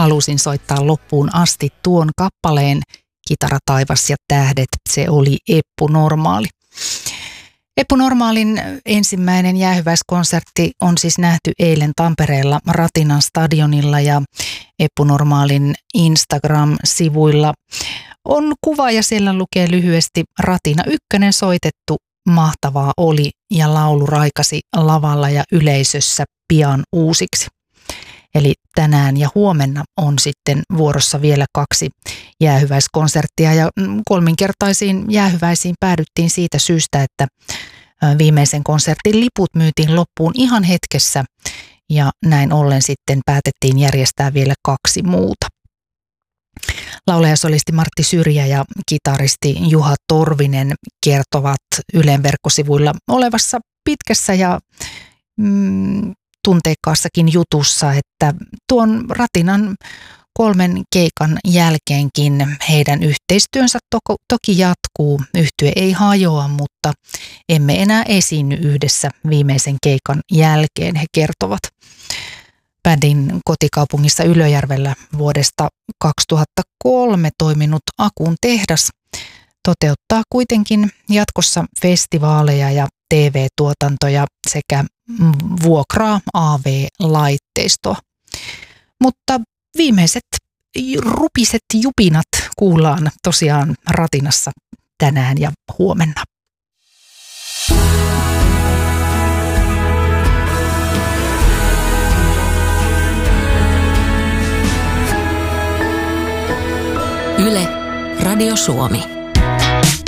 halusin soittaa loppuun asti tuon kappaleen Kitara, taivas ja tähdet. Se oli Eppu Normaali. Eppu Normaalin ensimmäinen jäähyväiskonsertti on siis nähty eilen Tampereella Ratinan stadionilla ja Eppu Normaalin Instagram-sivuilla on kuva ja siellä lukee lyhyesti Ratina 1 soitettu, mahtavaa oli ja laulu raikasi lavalla ja yleisössä pian uusiksi. Eli tänään ja huomenna on sitten vuorossa vielä 2 jäähyväiskonserttia ja 3-kertaisiin jäähyväisiin päädyttiin siitä syystä, että viimeisen konsertin liput myytiin loppuun ihan hetkessä ja näin ollen sitten päätettiin järjestää vielä 2 muuta. Laulajasolisti Martti Syrjä ja kitaristi Juha Torvinen kertovat Ylen verkkosivuilla olevassa pitkässä ja tunteikkaassakin jutussa, että tuon Ratinan 3 keikan jälkeenkin heidän yhteistyönsä toki jatkuu. Yhtye ei hajoa, mutta emme enää esiinny yhdessä viimeisen keikan jälkeen, he kertovat. Bändin kotikaupungissa Ylöjärvellä vuodesta 2003 toiminut Akun tehdas toteuttaa kuitenkin jatkossa festivaaleja ja TV-tuotantoja sekä vuokraa AV-laitteistoa. Mutta viimeiset rupiset jupinat kuullaan tosiaan Ratinassa tänään ja huomenna. Yle, Radio Suomi.